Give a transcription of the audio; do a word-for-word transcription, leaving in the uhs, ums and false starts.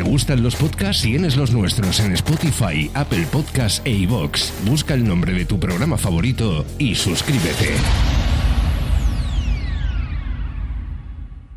gustan los podcasts? Tienes los nuestros en Spotify, Apple Podcasts e iVoox. Busca el nombre de tu programa favorito y suscríbete.